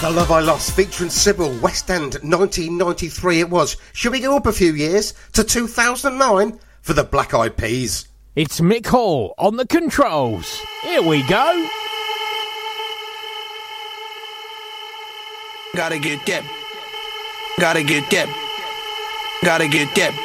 The Love I Lost featuring Sybil, West End 1993 it was. Should we go up a few years to 2009 for the Black Eyed Peas? It's Mick Hall on the controls. Here we go. Gotta get that. Gotta get that. Gotta get that.